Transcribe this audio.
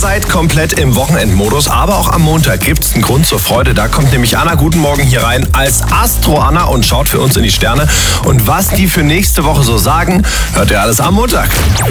seid komplett im Wochenendmodus, aber auch am Montag gibt's einen Grund zur Freude. Da kommt nämlich Anna Guten Morgen hier rein als Astro-Anna und schaut für uns in die Sterne. Und was die für nächste Woche so sagen, hört ihr alles am Montag.